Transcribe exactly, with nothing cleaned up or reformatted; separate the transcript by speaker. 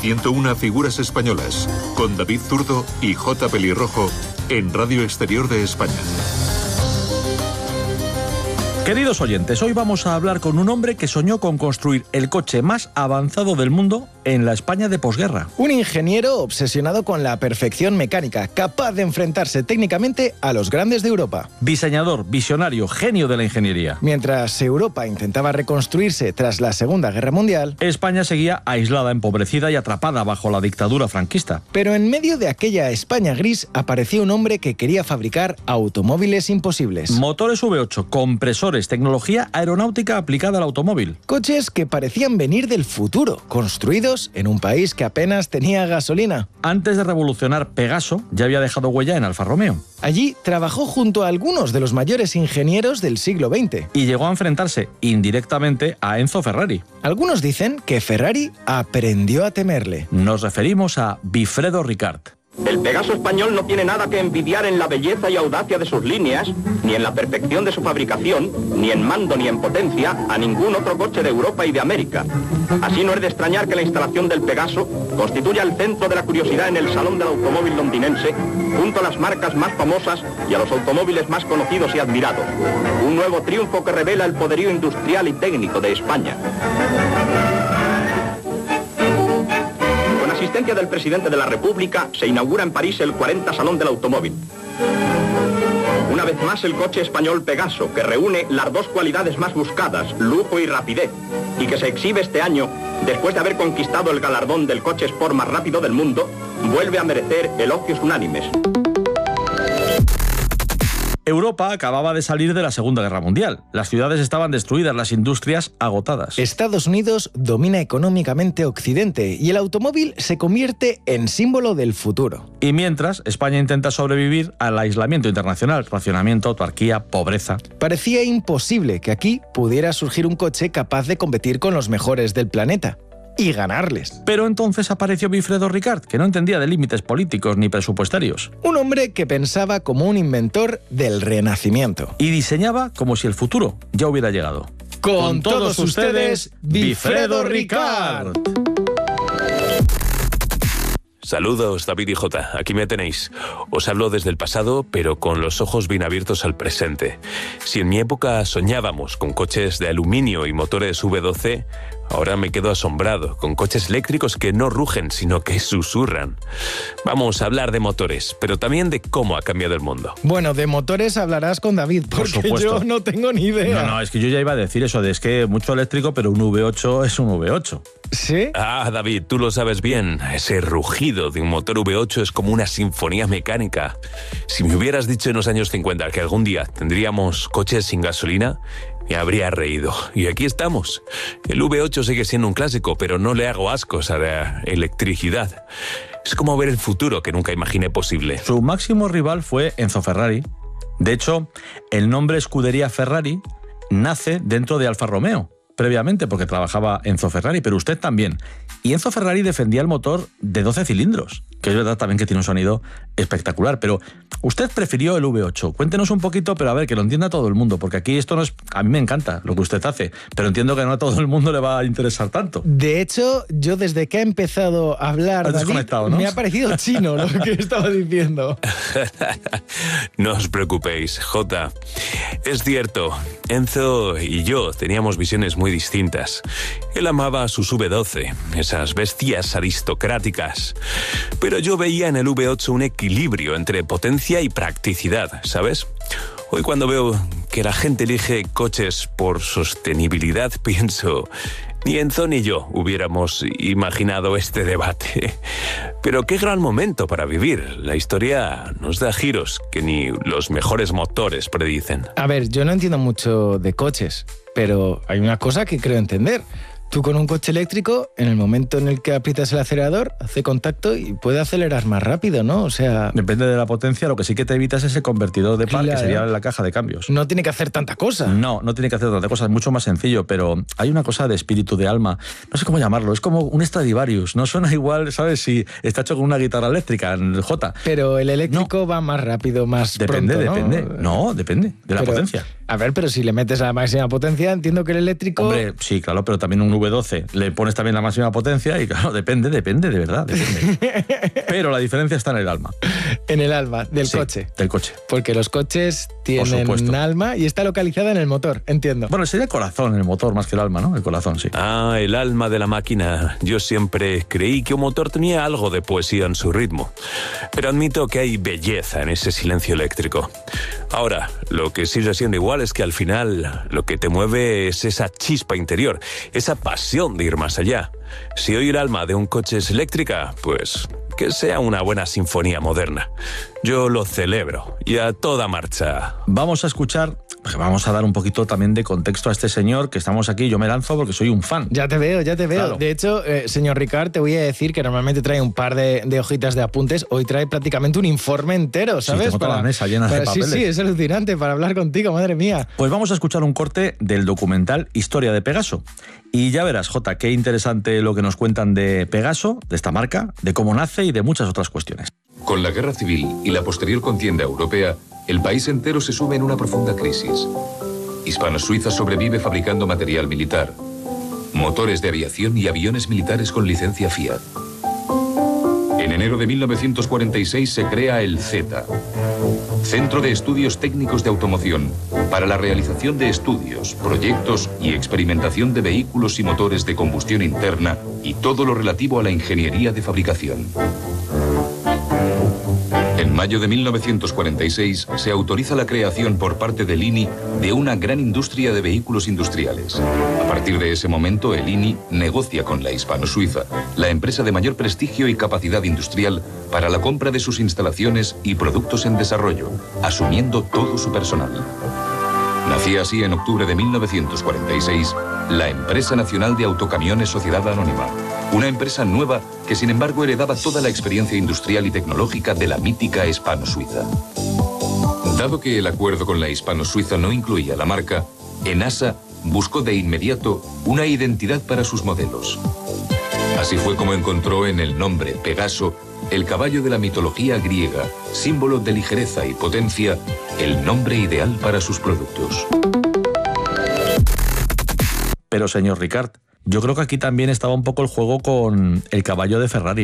Speaker 1: ciento una figuras españolas, con David Zurdo y J. Pelirrojo, en Radio Exterior de España.
Speaker 2: Queridos oyentes, hoy vamos a hablar con un hombre que soñó con construir el coche más avanzado del mundo en la España de posguerra.
Speaker 3: Un ingeniero obsesionado con la perfección mecánica, capaz de enfrentarse técnicamente a los grandes de Europa.
Speaker 2: Diseñador, visionario, genio de la ingeniería.
Speaker 3: Mientras Europa intentaba reconstruirse tras la Segunda Guerra Mundial,
Speaker 2: España seguía aislada, empobrecida y atrapada bajo la dictadura franquista.
Speaker 3: Pero en medio de aquella España gris apareció un hombre que quería fabricar automóviles imposibles.
Speaker 2: Motores V ocho, compresores, tecnología aeronáutica aplicada al automóvil.
Speaker 3: Coches que parecían venir del futuro, construidos en un país que apenas tenía gasolina.
Speaker 2: Antes de revolucionar Pegaso, ya había dejado huella en Alfa Romeo.
Speaker 3: Allí trabajó junto a algunos de los mayores ingenieros del siglo veinte.
Speaker 2: Y llegó a enfrentarse indirectamente a Enzo Ferrari.
Speaker 3: Algunos dicen que Ferrari aprendió a temerle.
Speaker 2: Nos referimos a Vilfredo Ricard.
Speaker 4: El Pegaso español no tiene nada que envidiar en la belleza y audacia de sus líneas, ni en la perfección de su fabricación, ni en mando ni en potencia, a ningún otro coche de Europa y de América. Así no es de extrañar que la instalación del Pegaso constituya el centro de la curiosidad en el Salón del Automóvil londinense, junto a las marcas más famosas y a los automóviles más conocidos y admirados. Un nuevo triunfo que revela el poderío industrial y técnico de España. Asistencia del presidente de la República, se inaugura en París el cuarenta Salón del Automóvil. Una vez más el coche español Pegaso, que reúne las dos cualidades más buscadas, lujo y rapidez, y que se exhibe este año, después de haber conquistado el galardón del coche sport más rápido del mundo, vuelve a merecer elogios unánimes.
Speaker 2: Europa acababa de salir de la Segunda Guerra Mundial. Las ciudades estaban destruidas, las industrias agotadas.
Speaker 3: Estados Unidos domina económicamente Occidente y el automóvil se convierte en símbolo del futuro.
Speaker 2: Y mientras, España intenta sobrevivir al aislamiento internacional, racionamiento, autarquía, pobreza.
Speaker 3: Parecía imposible que aquí pudiera surgir un coche capaz de competir con los mejores del planeta. Y ganarles.
Speaker 2: Pero entonces apareció Vilfredo Ricard, que no entendía de límites políticos ni presupuestarios.
Speaker 3: Un hombre que pensaba como un inventor del Renacimiento.
Speaker 2: Y diseñaba como si el futuro ya hubiera llegado.
Speaker 3: Con, Con todos, todos ustedes, Vilfredo Ricard.
Speaker 5: Saludos, David y Jota, aquí me tenéis. Os hablo desde el pasado, pero con los ojos bien abiertos al presente. Si en mi época soñábamos con coches de aluminio y motores V doce, ahora me quedo asombrado con coches eléctricos que no rugen, sino que susurran. Vamos a hablar de motores, pero también de cómo ha cambiado el mundo.
Speaker 3: Bueno, de motores hablarás con David, porque Por yo no tengo ni idea.
Speaker 2: No, no, es que yo ya iba a decir eso, de es que mucho eléctrico, pero un V ocho es un V ocho.
Speaker 3: ¿Sí?
Speaker 5: Ah, David, tú lo sabes bien. Ese rugido de un motor V ocho es como una sinfonía mecánica. Si me hubieras dicho en los años cincuenta que algún día tendríamos coches sin gasolina, me habría reído. Y aquí estamos. El V ocho sigue siendo un clásico, pero no le hago ascos a la electricidad. Es como ver el futuro que nunca imaginé posible.
Speaker 2: Su máximo rival fue Enzo Ferrari. De hecho, el nombre Scuderia Ferrari nace dentro de Alfa Romeo, previamente, porque trabajaba Enzo Ferrari, pero usted también. Y Enzo Ferrari defendía el motor de doce cilindros, que es verdad también que tiene un sonido espectacular, pero usted prefirió el V ocho. Cuéntenos un poquito, pero a ver, que lo entienda todo el mundo, porque aquí esto no es... A mí me encanta lo que usted hace, pero entiendo que no a todo el mundo le va a interesar tanto.
Speaker 3: De hecho, yo desde que ha empezado a hablar, David, ¿no? Me ha parecido chino lo que estaba diciendo.
Speaker 5: No os preocupéis, Jota. Es cierto, Enzo y yo teníamos visiones muy distintas. Él amaba sus V doce, esas bestias aristocráticas. Pero yo veía en el V ocho un equilibrio entre potencia y practicidad, ¿sabes? Hoy cuando veo que la gente elige coches por sostenibilidad, pienso... Ni Enzo ni yo hubiéramos imaginado este debate. Pero qué gran momento para vivir. La historia nos da giros que ni los mejores motores predicen.
Speaker 3: A ver, yo no entiendo mucho de coches, pero hay una cosa que creo entender. Tú con un coche eléctrico, en el momento en el que aprietas el acelerador, hace contacto y puede acelerar más rápido, ¿no? O sea...
Speaker 2: Depende de la potencia, lo que sí que te evitas es ese convertidor de par,
Speaker 3: claro,
Speaker 2: que sería la caja de cambios.
Speaker 3: No tiene que hacer tanta cosa.
Speaker 2: No, no tiene que hacer tanta cosa, es mucho más sencillo, pero hay una cosa de espíritu, de alma, no sé cómo llamarlo, es como un Stradivarius, no suena igual, ¿sabes? Si está hecho con una guitarra eléctrica, en J.
Speaker 3: Pero el eléctrico no. va más rápido, más
Speaker 2: depende,
Speaker 3: pronto, ¿no?
Speaker 2: Depende, no, depende de la
Speaker 3: pero,
Speaker 2: potencia.
Speaker 3: A ver, pero si le metes a la máxima potencia, entiendo que el eléctrico...
Speaker 2: Hombre, sí, claro, pero también un V doce le pones también la máxima potencia y claro, depende, depende, de verdad, depende. Pero la diferencia está en el alma.
Speaker 3: En el alma del
Speaker 2: Sí,
Speaker 3: coche.
Speaker 2: del coche.
Speaker 3: Porque los coches tienen
Speaker 2: supuesto.
Speaker 3: un alma y está localizada en el motor, entiendo.
Speaker 2: Bueno, sería el corazón, el motor, más que el alma, ¿no? El corazón, sí.
Speaker 5: Ah, el alma de la máquina. Yo siempre creí que un motor tenía algo de poesía en su ritmo. Pero admito que hay belleza en ese silencio eléctrico. Ahora, lo que sigue siendo igual es que al final lo que te mueve es esa chispa interior, esa pasión de ir más allá. Si hoy el alma de un coche es eléctrica, pues que sea una buena sinfonía moderna. Yo lo celebro y a toda marcha.
Speaker 2: Vamos a escuchar, vamos a dar un poquito también de contexto a este señor, que estamos aquí, yo me lanzo porque soy un fan.
Speaker 3: Ya te veo, ya te veo.
Speaker 2: Claro.
Speaker 3: De hecho, eh, señor Ricard, te voy a decir que normalmente trae un par de, de hojitas de apuntes. Hoy trae prácticamente un informe entero,
Speaker 2: Sí,
Speaker 3: ¿sabes?
Speaker 2: tengo toda la mesa llena de
Speaker 3: para-
Speaker 2: papeles.
Speaker 3: Sí, sí, es alucinante para hablar contigo, madre mía.
Speaker 2: Pues vamos a escuchar un corte del documental Historia de Pegaso. Y ya verás, Jota, qué interesante lo que nos cuentan de Pegaso, de esta marca, de cómo nace y de muchas otras cuestiones.
Speaker 6: Con la guerra civil y la posterior contienda europea, el país entero se sume en una profunda crisis. Hispano-Suiza sobrevive fabricando material militar, motores de aviación y aviones militares con licencia Fiat. En enero de mil novecientos cuarenta y seis se crea el Z, Centro de Estudios Técnicos de Automoción, para la realización de estudios, proyectos y experimentación de vehículos y motores de combustión interna y todo lo relativo a la ingeniería de fabricación. En mayo de mil novecientos cuarenta y seis se autoriza la creación por parte del I N I de una gran industria de vehículos industriales. A partir de ese momento, el I N I negocia con la Hispano-Suiza, la empresa de mayor prestigio y capacidad industrial, para la compra de sus instalaciones y productos en desarrollo, asumiendo todo su personal. Nacía así en octubre de mil novecientos cuarenta y seis la Empresa Nacional de Autocamiones Sociedad Anónima, una empresa nueva que sin embargo heredaba toda la experiencia industrial y tecnológica de la mítica Hispano-Suiza. Dado que el acuerdo con la Hispano-Suiza no incluía la marca, ENASA buscó de inmediato una identidad para sus modelos. Así fue como encontró en el nombre Pegaso, el caballo de la mitología griega, símbolo de ligereza y potencia, el nombre ideal para sus productos.
Speaker 2: Pero, señor Ricard, yo creo que aquí también estaba un poco el juego con el caballo de Ferrari.